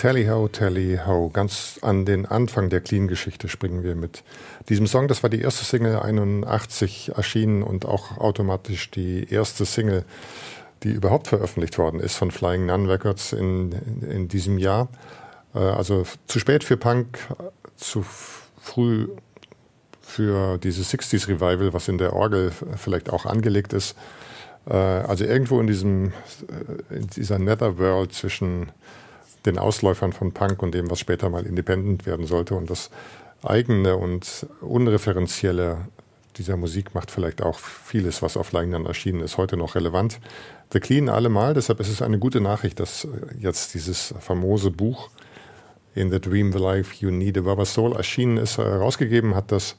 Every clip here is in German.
Tally Ho, ganz an den Anfang der Clean-Geschichte springen wir mit diesem Song. Das war die erste Single, 81 erschienen und auch automatisch die erste Single, die überhaupt veröffentlicht worden ist von Flying Nun Records in diesem Jahr. Also zu spät für Punk, zu früh für dieses 60s Revival, was in der Orgel vielleicht auch angelegt ist. Also irgendwo in dieser Netherworld zwischen den Ausläufern von Punk und dem, was später mal independent werden sollte. Und das eigene und unreferenzielle dieser Musik macht vielleicht auch vieles, was auf Flying Nun erschienen ist, heute noch relevant. The Clean allemal, deshalb ist es eine gute Nachricht, dass jetzt dieses famose Buch In the Dream, the Life You Need a Rubber Soul erschienen ist. Herausgegeben hat das,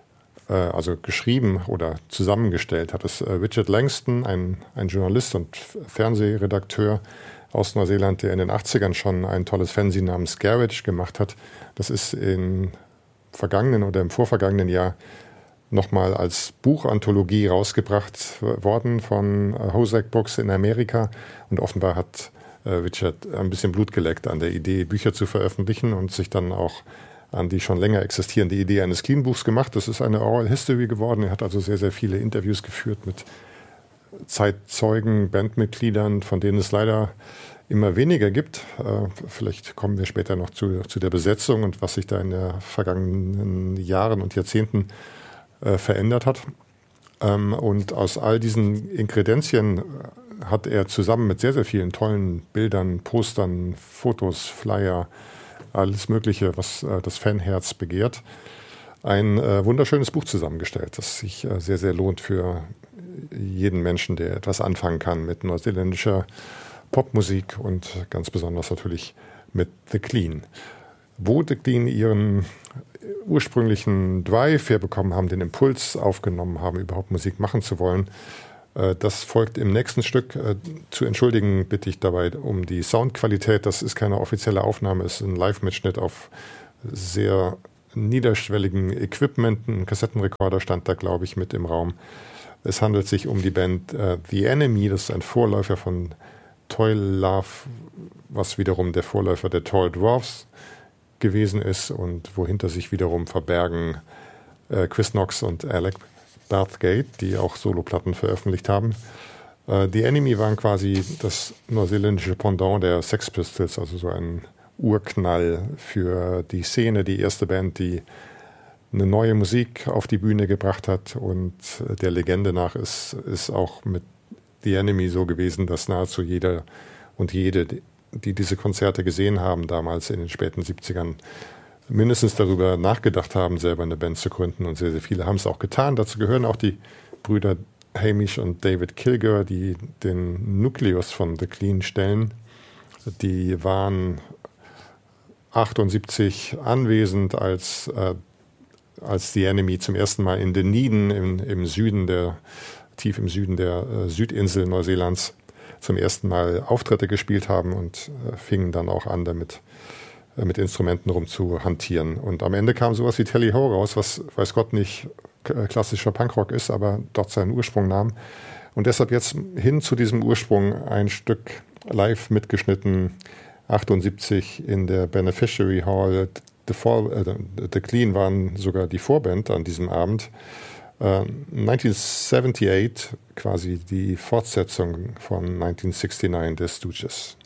also geschrieben oder zusammengestellt, hat es Richard Langston, ein Journalist und Fernsehredakteur aus Neuseeland, der in den 80ern schon ein tolles Fanzine namens Garage gemacht hat. Das ist im vergangenen oder im vorvergangenen Jahr nochmal als Buchanthologie rausgebracht worden von Hosek Books in Amerika. Und offenbar hat Richard ein bisschen Blut geleckt an der Idee, Bücher zu veröffentlichen und sich dann auch an die schon länger existierende Idee eines Clean-Buchs gemacht. Das ist eine Oral History geworden. Er hat also sehr, sehr viele Interviews geführt mit Zeitzeugen, Bandmitgliedern, von denen es leider immer weniger gibt. Vielleicht kommen wir später noch zu der Besetzung und was sich da in den vergangenen Jahren und Jahrzehnten verändert hat. Und aus all diesen Inkredenzien hat er zusammen mit sehr, sehr vielen tollen Bildern, Postern, Fotos, Flyer, alles Mögliche, was das Fanherz begehrt, ein wunderschönes Buch zusammengestellt, das sich sehr, sehr lohnt für jeden Menschen, der etwas anfangen kann mit neuseeländischer Popmusik und ganz besonders natürlich mit The Clean. Wo The Clean ihren ursprünglichen Drive herbekommen haben, den Impuls aufgenommen haben, überhaupt Musik machen zu wollen, das folgt im nächsten Stück. Zu entschuldigen bitte ich dabei um die Soundqualität. Das ist keine offizielle Aufnahme, es ist ein Live-Mitschnitt auf sehr niederschwelligen Equipment. Ein Kassettenrekorder stand da, glaube ich, mit im Raum. Es handelt sich um die Band The Enemy, das ist ein Vorläufer von Toy Love, was wiederum der Vorläufer der Tall Dwarfs gewesen ist und wohinter sich wiederum verbergen Chris Knox und Alec Bathgate, die auch Soloplatten veröffentlicht haben. The Enemy waren quasi das neuseeländische Pendant der Sex Pistols, also so ein Urknall für die Szene, die erste Band, die eine neue Musik auf die Bühne gebracht hat, und der Legende nach ist auch mit The Enemy so gewesen, dass nahezu jeder und jede, die diese Konzerte gesehen haben, damals in den späten 70ern, mindestens darüber nachgedacht haben, selber eine Band zu gründen, und sehr, sehr viele haben es auch getan. Dazu gehören auch die Brüder Hamish und David Kilgour, die den Nukleus von The Clean stellen. Die waren 78 anwesend, als The Enemy zum ersten Mal in Dunedin tief im Süden der Südinsel Neuseelands zum ersten Mal Auftritte gespielt haben und fingen dann auch an, damit mit Instrumenten rumzuhantieren. Und am Ende kam sowas wie Tally Ho raus, was weiß Gott nicht klassischer Punkrock ist, aber dort seinen Ursprung nahm. Und deshalb jetzt hin zu diesem Ursprung ein Stück live mitgeschnitten, 78 in der Beneficiary Hall. The Clean waren sogar die Vorband an diesem Abend. 1978, quasi die Fortsetzung von 1969 der Stooges.